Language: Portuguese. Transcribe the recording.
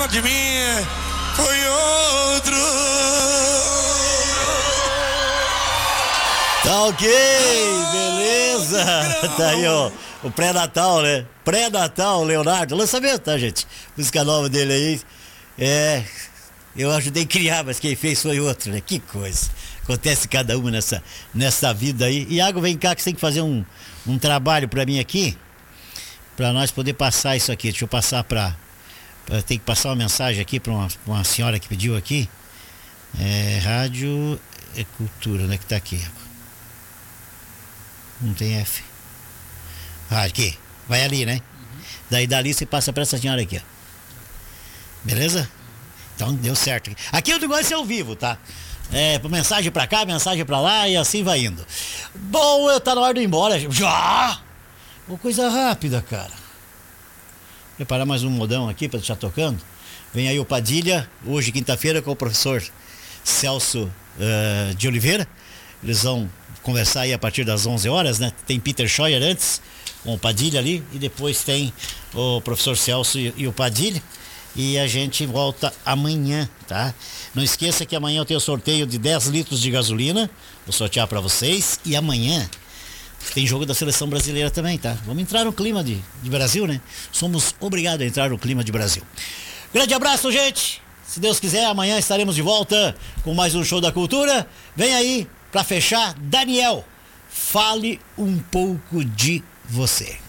de mim foi outro. Tá ok, beleza. Tá aí, ó, o pré-natal, né? Pré-natal, Leonardo. Lançamento, tá, gente? Música nova dele aí. Eu ajudei a criar, mas quem fez foi outro, né? Que coisa. Acontece cada uma nessa vida aí. Iago, vem cá que você tem que fazer um trabalho pra mim aqui, pra nós poder passar isso aqui. Deixa eu passar tem que passar uma mensagem aqui pra uma senhora que pediu aqui. Rádio é Cultura, né? Que tá aqui. Não tem F. Aqui. Vai ali, né? Daí dali você passa pra essa senhora aqui, ó. Beleza? Então deu certo. Aqui o negócio é ao vivo, tá? Mensagem pra cá, mensagem pra lá e assim vai indo. Bom, tá na hora de ir embora. Já! Uma coisa rápida, cara. Preparar mais um modão aqui pra deixar tocando. Vem aí o Padilha, hoje quinta-feira, com o professor Celso de Oliveira. Eles vão conversar aí a partir das 11 horas, né? Tem Peter Scheuer antes, com o Padilha ali, e depois tem o professor Celso e o Padilha. E a gente volta amanhã, tá? Não esqueça que amanhã eu tenho sorteio de 10 litros de gasolina. Vou sortear para vocês. E amanhã tem jogo da seleção brasileira também, tá? Vamos entrar no clima de Brasil, né? Somos obrigados a entrar no clima de Brasil. Grande abraço, gente! Se Deus quiser, amanhã estaremos de volta com mais um Show da Cultura. Vem aí, para fechar, Daniel, fale um pouco de você.